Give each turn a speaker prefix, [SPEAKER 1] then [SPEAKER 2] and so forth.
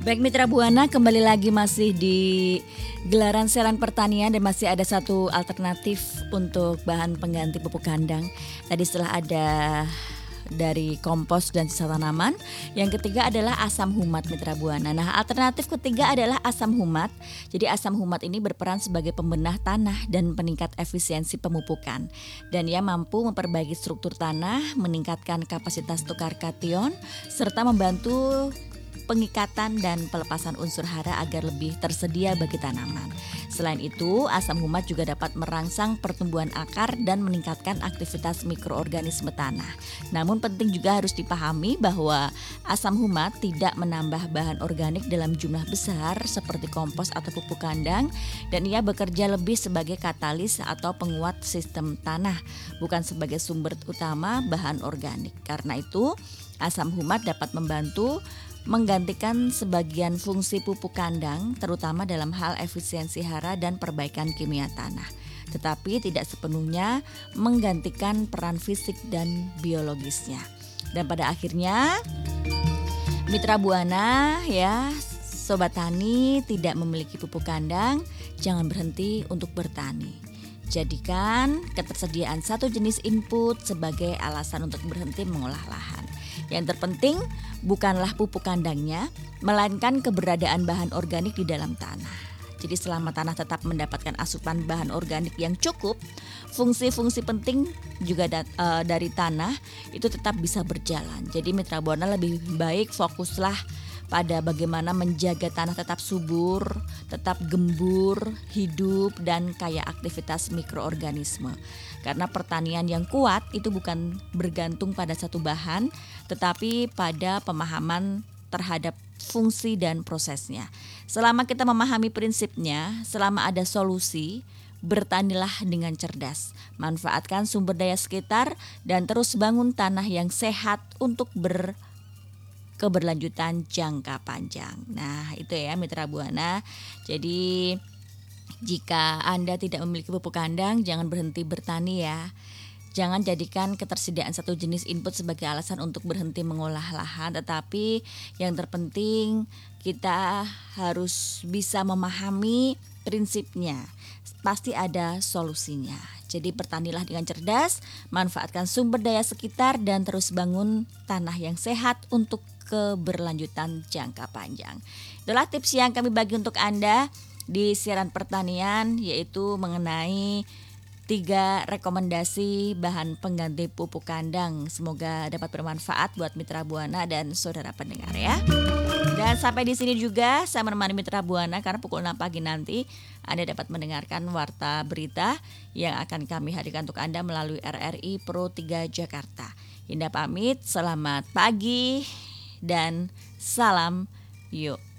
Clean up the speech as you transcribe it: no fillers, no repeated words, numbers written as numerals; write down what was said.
[SPEAKER 1] Baik Mitra Buana, kembali lagi masih di gelaran siaran pertanian dan masih ada satu alternatif untuk bahan pengganti pupuk kandang. Tadi setelah ada dari kompos dan sisa tanaman, yang ketiga adalah asam humat Mitra Buana. Nah, alternatif ketiga adalah asam humat. Jadi asam humat ini berperan sebagai pembenah tanah dan peningkat efisiensi pemupukan. Dan ia mampu memperbaiki struktur tanah, meningkatkan kapasitas tukar kation, serta membantu pengikatan dan pelepasan unsur hara agar lebih tersedia bagi tanaman. Selain itu, asam humat juga dapat merangsang pertumbuhan akar dan meningkatkan aktivitas mikroorganisme tanah. Namun penting juga harus dipahami bahwa asam humat tidak menambah bahan organik dalam jumlah besar seperti kompos atau pupuk kandang, dan ia bekerja lebih sebagai katalis atau penguat sistem tanah, bukan sebagai sumber utama bahan organik. Karena itu, asam humat dapat membantu menggantikan sebagian fungsi pupuk kandang, terutama dalam hal efisiensi hara dan perbaikan kimia tanah. Tetapi tidak sepenuhnya menggantikan peran fisik dan biologisnya. Dan pada akhirnya, Mitra Buana ya, Sobat Tani tidak memiliki pupuk kandang, jangan berhenti untuk bertani. Jadikan ketersediaan satu jenis input sebagai alasan untuk berhenti mengolah lahan. Yang terpenting bukanlah pupuk kandangnya, melainkan keberadaan bahan organik di dalam tanah. Jadi selama tanah tetap mendapatkan asupan bahan organik yang cukup, fungsi-fungsi penting juga dari tanah itu tetap bisa berjalan. Jadi Mitra Buana lebih baik fokuslah pada bagaimana menjaga tanah tetap subur, tetap gembur, hidup, dan kaya aktivitas mikroorganisme. Karena pertanian yang kuat itu bukan bergantung pada satu bahan, tetapi pada pemahaman terhadap fungsi dan prosesnya. Selama kita memahami prinsipnya, selama ada solusi, bertanilah dengan cerdas. Manfaatkan sumber daya sekitar dan terus bangun tanah yang sehat untuk keberlanjutan jangka panjang. Nah, itu ya Mitra Buana. Jadi jika Anda tidak memiliki pupuk kandang, jangan berhenti bertani ya. Jangan jadikan ketersediaan satu jenis input sebagai alasan untuk berhenti mengolah lahan, tetapi yang terpenting kita harus bisa memahami prinsipnya. Pasti ada solusinya. Jadi bertanilah dengan cerdas, manfaatkan sumber daya sekitar dan terus bangun tanah yang sehat untuk keberlanjutan jangka panjang. Itulah tips yang kami bagi untuk Anda di siaran pertanian, yaitu mengenai 3 rekomendasi bahan pengganti pupuk kandang. Semoga dapat bermanfaat buat Mitra Buana dan saudara pendengar ya. Dan sampai di sini juga saya menemani Mitra Buana, karena pukul 6 pagi nanti Anda dapat mendengarkan warta berita yang akan kami hadirkan untuk Anda melalui RRI Pro 3 Jakarta. Indah pamit, selamat pagi dan salam yuk.